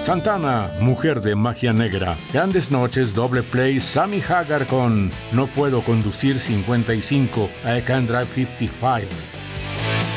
Santana, Mujer de Magia Negra. Grandes Noches, doble play, Sammy Hagar con No Puedo Conducir 55, I Can Drive 55.